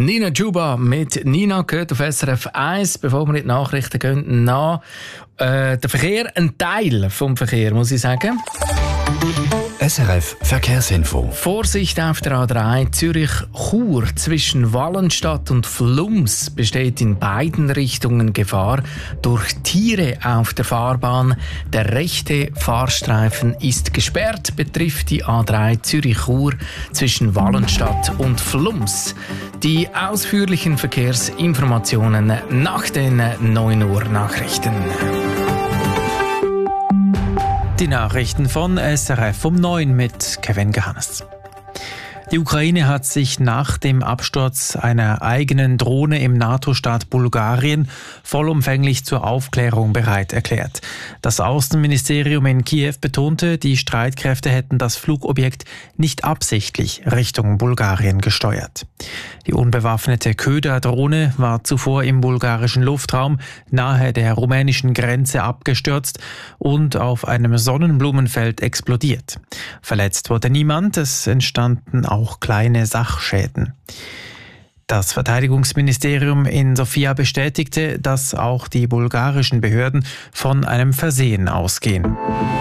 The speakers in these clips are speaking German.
Nina Juba mit Nina gehört auf SRF 1. Bevor wir in die Nachrichten gehen, der Verkehr, ein Teil vom Verkehr, muss ich sagen. SRF Verkehrsinfo. Vorsicht auf der A3 Zürich-Chur. Zwischen Wallenstadt und Flums besteht in beiden Richtungen Gefahr durch Tiere auf der Fahrbahn. Der rechte Fahrstreifen ist gesperrt, betrifft die A3 Zürich-Chur zwischen Wallenstadt und Flums. Die ausführlichen Verkehrsinformationen nach den 9 Uhr Nachrichten. Die Nachrichten von SRF um 9 mit Kevin Gehannes. Die Ukraine hat sich nach dem Absturz einer eigenen Drohne im NATO-Staat Bulgarien vollumfänglich zur Aufklärung bereit erklärt. Das Außenministerium in Kiew betonte, die Streitkräfte hätten das Flugobjekt nicht absichtlich Richtung Bulgarien gesteuert. Die unbewaffnete Köder-Drohne war zuvor im bulgarischen Luftraum nahe der rumänischen Grenze abgestürzt und auf einem Sonnenblumenfeld explodiert. Verletzt wurde niemand, es entstanden auch kleine Sachschäden. Das Verteidigungsministerium in Sofia bestätigte, dass auch die bulgarischen Behörden von einem Versehen ausgehen.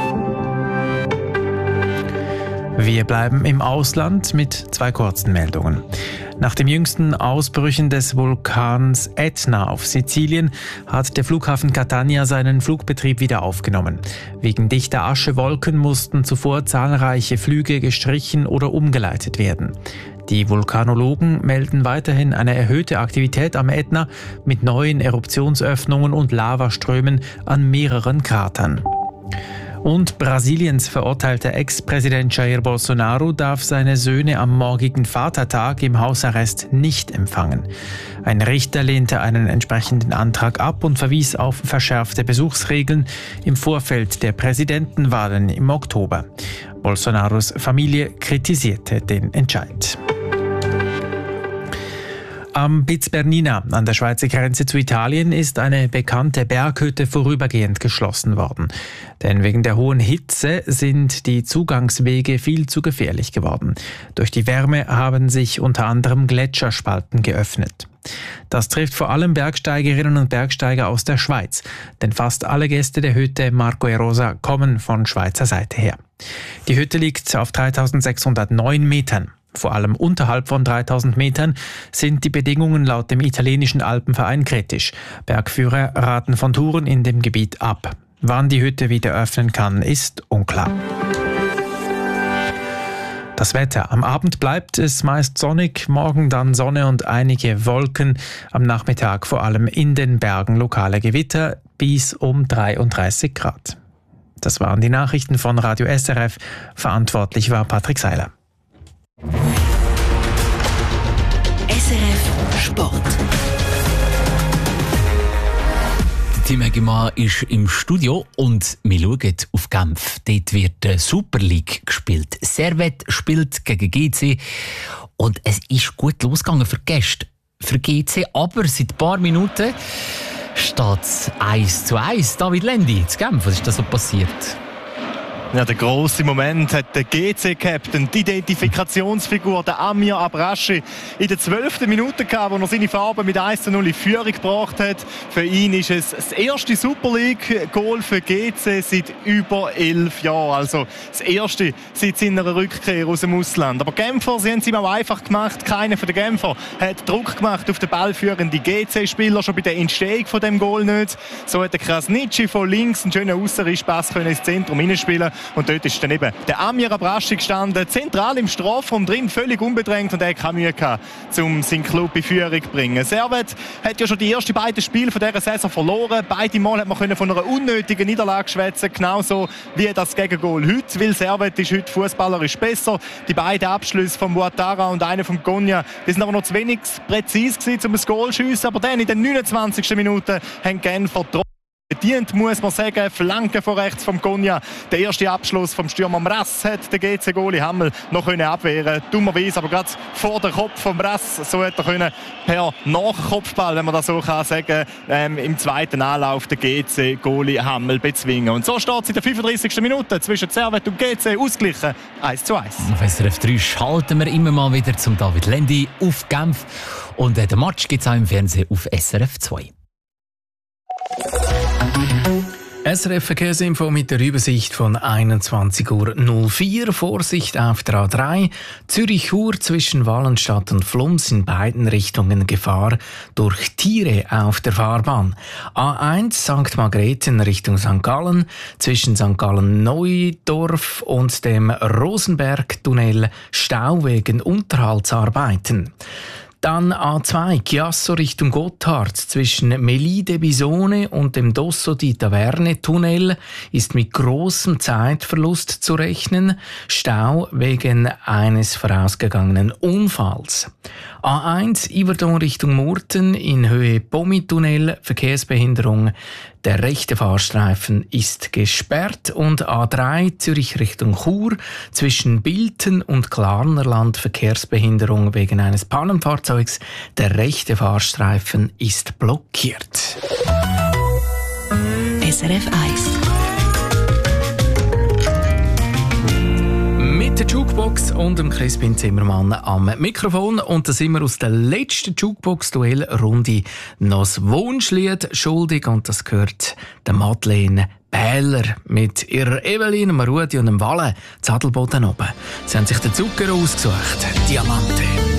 Wir bleiben im Ausland mit 2 kurzen Meldungen. Nach den jüngsten Ausbrüchen des Vulkans Etna auf Sizilien hat der Flughafen Catania seinen Flugbetrieb wieder aufgenommen. Wegen dichter Aschewolken mussten zuvor zahlreiche Flüge gestrichen oder umgeleitet werden. Die Vulkanologen melden weiterhin eine erhöhte Aktivität am Etna mit neuen Eruptionsöffnungen und Lavaströmen an mehreren Kratern. Und Brasiliens verurteilter Ex-Präsident Jair Bolsonaro darf seine Söhne am morgigen Vatertag im Hausarrest nicht empfangen. Ein Richter lehnte einen entsprechenden Antrag ab und verwies auf verschärfte Besuchsregeln im Vorfeld der Präsidentenwahlen im Oktober. Bolsonaros Familie kritisierte den Entscheid. Am Piz Bernina an der Schweizer Grenze zu Italien ist eine bekannte Berghütte vorübergehend geschlossen worden. Denn wegen der hohen Hitze sind die Zugangswege viel zu gefährlich geworden. Durch die Wärme haben sich unter anderem Gletscherspalten geöffnet. Das trifft vor allem Bergsteigerinnen und Bergsteiger aus der Schweiz, denn fast alle Gäste der Hütte Marco e Rosa kommen von Schweizer Seite her. Die Hütte liegt auf 3609 Metern. Vor allem unterhalb von 3000 Metern sind die Bedingungen laut dem italienischen Alpenverein kritisch. Bergführer raten von Touren in dem Gebiet ab. Wann die Hütte wieder öffnen kann, ist unklar. Das Wetter. Am Abend bleibt es meist sonnig, morgen dann Sonne und einige Wolken. Am Nachmittag vor allem in den Bergen lokale Gewitter bis um 33 Grad. Das waren die Nachrichten von Radio SRF. Verantwortlich war Patrick Seiler. SRF Sport. Tim Hegemann ist im Studio und wir schauen auf Genf. Dort wird die Super League gespielt. Servette spielt gegen GC und es ist gut losgegangen für die Gäste, für GC, aber seit ein paar Minuten steht es 1:1. David Lendi zu Genf, was ist da so passiert? Ja, der grosse Moment hat der GC-Captain, die Identifikationsfigur, der Amir Abrashi, in der 12. Minute gehabt, wo er seine Farben mit 1:0 in Führung gebracht hat. Für ihn ist es das erste Super League-Goal für GC seit über 11 Jahren. Also das erste seit seiner Rückkehr aus dem Ausland. Aber Genfer, sie haben es ihm auch einfach gemacht. Keiner von den Genfer hat Druck gemacht auf den ballführenden GC-Spieler, schon bei der Entstehung von dem Goal nicht. So hat der Krasnitschi von links einen schönen Aussenriss-Pass ins Zentrum hineinspielen. Und dort ist dann eben der Amir Abrashi gestanden, zentral im Strafraum drin, völlig unbedrängt, und er hat keine Mühe gehabt, um seinen Club in Führung zu bringen. Servette hat ja schon die ersten beiden Spiele von dieser Saison verloren. Beide Mal hat man von einer unnötigen Niederlage schwätzen, genauso wie das Gegengol heute, weil Servette ist heute fußballerisch besser. Die beiden Abschlüsse von Ouattara und einer von Konya, die sind aber noch zu wenig präzise gewesen, um ein Goal zu schiessen, aber dann in den 29. Minuten haben Genfer Bedient, muss man sagen, Flanke von rechts vom Konya. Der erste Abschluss vom Stürmer Mrass hat der GC-Goalie Hammel noch abwehren. Dummerweise, aber gerade vor dem Kopf von Mrass, so hat er per Nachkopfball, wenn man das so kann sagen, im zweiten Anlauf der GC-Goalie Hammel bezwingen. Und so steht es in der 35. Minute zwischen Servette und GC ausgeglichen 1:1. Auf SRF 3 schalten wir immer mal wieder zum David Lendi auf Genf. Und den Match gibt es auch im Fernsehen auf SRF 2. SRF Verkehrsinfo mit der Übersicht von 21:04 Uhr. Vorsicht auf der A3. Zürich-Chur zwischen Wallenstadt und Flums in beiden Richtungen Gefahr durch Tiere auf der Fahrbahn. A1 St. Margrethen Richtung St. Gallen zwischen St. Gallen-Neudorf und dem Rosenberg-Tunnel Stau wegen Unterhaltsarbeiten. Dann A2 Chiasso Richtung Gotthard zwischen Melide Bisone und dem Dosso di Taverne Tunnel ist mit großem Zeitverlust zu rechnen. Stau wegen eines vorausgegangenen Unfalls. A1 Yverdon Richtung Murten in Höhe Pommi-Tunnel Verkehrsbehinderung. Der rechte Fahrstreifen ist gesperrt und A3 Zürich Richtung Chur zwischen Bilten und Klarnerland Verkehrsbehinderung wegen eines Pannenfahrzeugs. Der rechte Fahrstreifen ist blockiert. SRF 1. Mit der Jukebox und dem Crispin Zimmermann am Mikrofon. Und da sind wir aus der letzten Jukebox-Duell-Runde noch das Wunschlied schuldig. Und das gehört der Madeleine Bähler mit ihrer Evelyn, dem Rudi und dem Walle zu Adelboden oben. Sie haben sich den Zucker ausgesucht. Diamante.